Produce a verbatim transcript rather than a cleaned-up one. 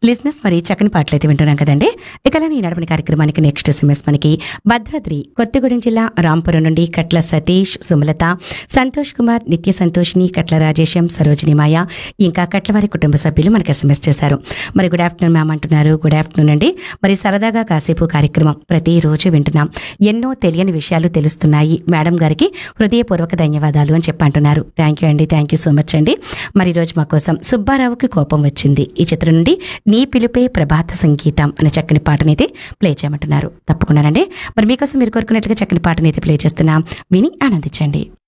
లిజినెస్ మరి చక్కని పాటలు అయితే వింటున్నాం కదండి. ఇక ఈ నడపని కార్యక్రమానికి నెక్స్ట్ ఎస్ఎంఎస్ మనకి భద్రాద్రి కొత్తగూడెం జిల్లా రాంపురం నుండి కట్ల సతీష్, సుమలత, సంతోష్ కుమార్, నిత్య సంతోషిని, కట్ల రాజేశం, సరోజిని మాయ, ఇంకా కట్లవారి కుటుంబ సభ్యులు మనకి ఎస్ఎంఎస్ చేశారు. మరి గుడ్ ఆఫ్టర్నూన్ మ్యామ్ అంటున్నారు. గుడ్ ఆఫ్టర్నూన్ అండి. మరి సరదాగా కాసేపు కార్యక్రమం ప్రతిరోజు వింటున్నాం. ఎన్నో తెలియని విషయాలు తెలుస్తున్నాయి. మేడం గారికి హృదయపూర్వక ధన్యవాదాలు అని చెప్పి అంటున్నారు. థ్యాంక్ యూ అండి. థ్యాంక్ యూ సో మచ్ అండి. మరి ఈ రోజు మా కోసం సుబ్బారావుకి కోపం వచ్చింది ఈ చిత్రం నుండి నీ పిలుపే ప్రభాత సంగీతం అనే చక్కని పాటనైతే ప్లే చేయమంటున్నారు. తప్పకుండానండి. మరి మీకోసం మీరు కోరుకున్నట్లుగా చక్కని పాటనైతే ప్లే చేస్తున్నాం. విని ఆనందించండి.